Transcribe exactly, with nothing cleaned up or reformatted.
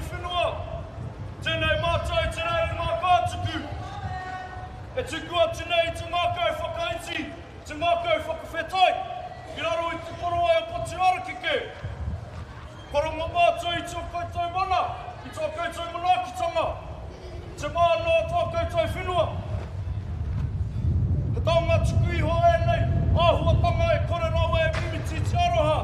whenua. Tēnei mātai, tēnei mā kātuku. E tuku atu nei te mākau whakaiti, te mākau whakawhetai. I raro i te poro ai o poti arakeke. Koronga mātai i tō koutou mana, i tō koutou manaakitanga. Te māno tō koutou whenua. He taonga tuku iho e nei, āhuatanga e kore rau e mimiti te aroha.